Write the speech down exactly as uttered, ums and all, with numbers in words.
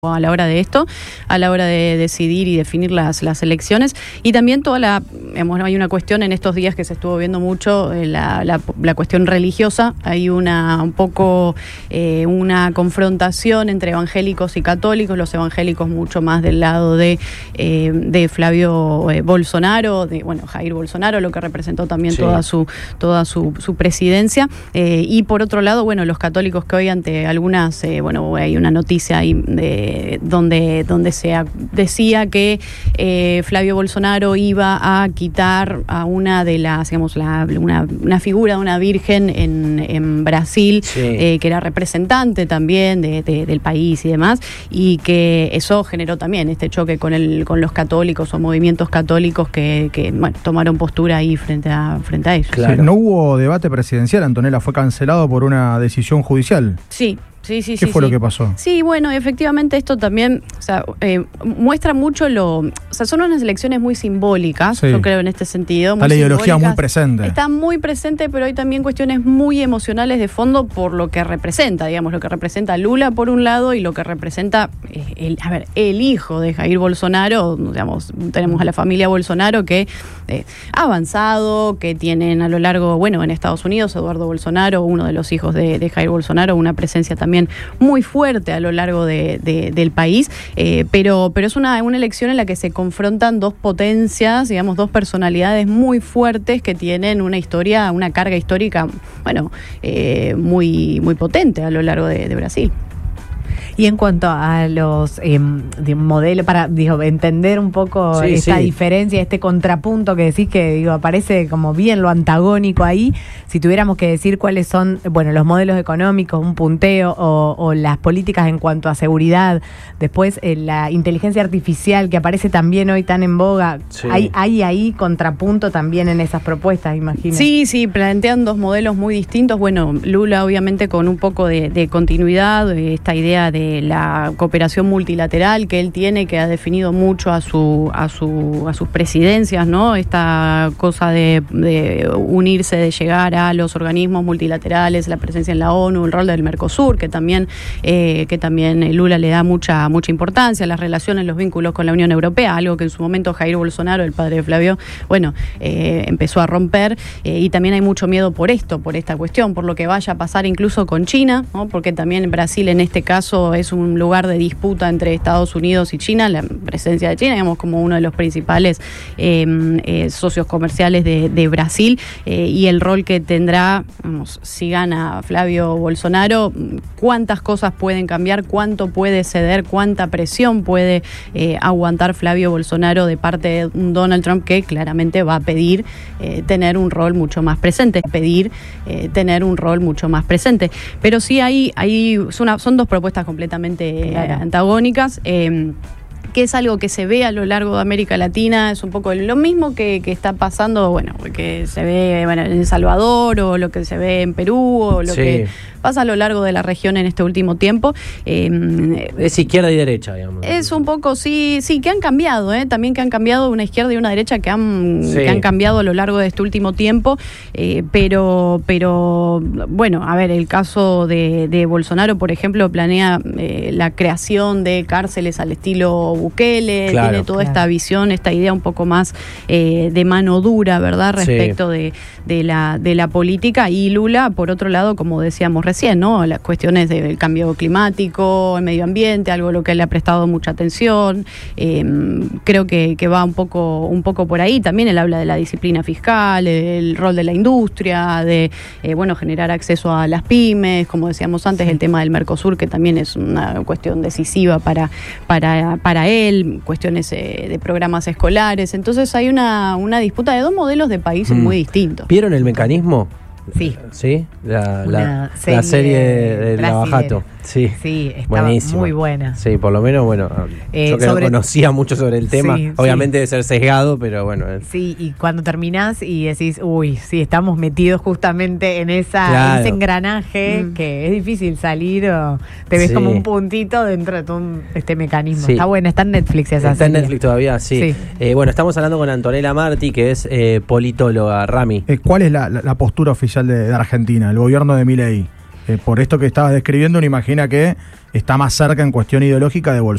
a la hora de esto, a la hora de decidir y definir las, las elecciones, y también toda la, digamos, hay una cuestión en estos días que se estuvo viendo mucho, eh, la, la, la cuestión religiosa. Hay una un poco eh, una confrontación entre evangélicos y católicos, los evangélicos mucho más del lado de, eh, de Flavio eh, Bolsonaro, de bueno Jair Bolsonaro, lo que representó también sí. toda su toda su, su presidencia, eh, y por otro lado, bueno, los católicos que hoy ante algunas, eh, bueno, hay una noticia ahí de donde, donde se decía que eh, Flavio Bolsonaro iba a quitar a una de las, digamos, la, una, una figura de una virgen en, en Brasil, sí. eh, que era representante también de, de, del país y demás, y que eso generó también este choque con el con los católicos o movimientos católicos que, que bueno, tomaron postura ahí frente a, frente a ellos. Claro. Sí, no hubo debate presidencial, Antonella, fue cancelado por una decisión judicial. Sí. Sí, sí, ¿Qué sí, fue sí. lo que pasó? Sí, bueno, efectivamente esto también, o sea, eh, muestra mucho lo... O sea, son unas elecciones muy simbólicas, sí. yo creo, en este sentido. Está la ideología muy presente. Está muy presente, pero hay también cuestiones muy emocionales de fondo por lo que representa, digamos, lo que representa Lula por un lado y lo que representa, eh, el, a ver, el hijo de Jair Bolsonaro, digamos, tenemos a la familia Bolsonaro que eh, ha avanzado, que tienen a lo largo, bueno, en Estados Unidos, Eduardo Bolsonaro, uno de los hijos de, de Jair Bolsonaro, una presencia también también muy fuerte a lo largo de, de, del país, eh, pero, pero es una, una elección en la que se confrontan dos potencias, digamos, dos personalidades muy fuertes que tienen una historia, una carga histórica, bueno, eh, muy, muy potente a lo largo de, de Brasil. Y en cuanto a los eh, modelos, para digo, entender un poco sí, esta sí. diferencia, este contrapunto que decís que digo aparece como bien lo antagónico ahí, si tuviéramos que decir cuáles son, bueno, los modelos económicos, un punteo, o, o las políticas en cuanto a seguridad, después eh, la inteligencia artificial que aparece también hoy tan en boga, sí. hay, hay ahí contrapunto también en esas propuestas, imagino. Sí, sí, plantean dos modelos muy distintos. Bueno, Lula obviamente con un poco de, de continuidad, esta idea de la cooperación multilateral que él tiene, que ha definido mucho a su a su a sus presidencias, ¿no? Esta cosa de, de unirse, de llegar a los organismos multilaterales, la presencia en la ONU, el rol del Mercosur, que también eh, que también Lula le da mucha mucha importancia, las relaciones, los vínculos con la Unión Europea, algo que en su momento Jair Bolsonaro, el padre de Flavio, bueno, eh, empezó a romper, eh, y también hay mucho miedo por esto, por esta cuestión, por lo que vaya a pasar incluso con China, ¿no? Porque también Brasil en este caso es un lugar de disputa entre Estados Unidos y China, la presencia de China, digamos, como uno de los principales eh, eh, socios comerciales de, de Brasil, eh, y el rol que tendrá, vamos, si gana Flavio Bolsonaro, cuántas cosas pueden cambiar, cuánto puede ceder, cuánta presión puede eh, aguantar Flavio Bolsonaro de parte de un Donald Trump que claramente va a pedir eh, tener un rol mucho más presente, pedir eh, tener un rol mucho más presente. Pero sí hay, hay son, una, son dos propuestas completamente claro. antagónicas, eh, que es algo que se ve a lo largo de América Latina, es un poco lo mismo que, que está pasando, bueno, que se ve bueno, en El Salvador, o lo que se ve en Perú, o lo sí. que pasa a lo largo de la región en este último tiempo. Eh, es izquierda y derecha, digamos. Es un poco, sí, sí, que han cambiado, ¿eh? También que han cambiado una izquierda y una derecha que han, sí. que han cambiado a lo largo de este último tiempo, eh, pero, pero, bueno, a ver, el caso de, de Bolsonaro, por ejemplo, planea eh, la creación de cárceles al estilo Bukele, claro, tiene toda claro. esta visión, esta idea un poco más eh, de mano dura, ¿verdad?, respecto sí. de, de, la, de la política. Y Lula, por otro lado, como decíamos recién, ¿no?, las cuestiones del cambio climático, el medio ambiente, algo a lo que le ha prestado mucha atención, eh, creo que, que va un poco, un poco por ahí. También él habla de la disciplina fiscal, el rol de la industria, de eh, bueno, generar acceso a las pymes, como decíamos antes, sí. el tema del Mercosur, que también es una cuestión decisiva para, para, para él, cuestiones eh, de programas escolares. Entonces hay una, una disputa de dos modelos de países mm. muy distintos. ¿Vieron el mecanismo? Sí. ¿Sí? La, la, serie, la serie de Lavajato. Sí, sí, estaba buenísima. Muy buena. Sí, por lo menos, bueno, eh, yo que sobre... no conocía mucho sobre el tema, sí, obviamente sí. debe ser sesgado, pero bueno. Sí, y cuando terminás y decís, uy, sí, estamos metidos justamente en esa claro. ese engranaje mm. que es difícil salir, o te ves sí. como un puntito dentro de todo este mecanismo. Sí. Está buena, está en Netflix esa Está serie. en Netflix todavía, sí. sí. Eh, bueno, estamos hablando con Antonella Marti, que es eh, politóloga. Rami. Eh, ¿Cuál es la, la, la postura oficial de, de Argentina, el gobierno de Milei? Eh, por esto que estabas describiendo, uno imagina que está más cerca en cuestión ideológica de Bolsonaro.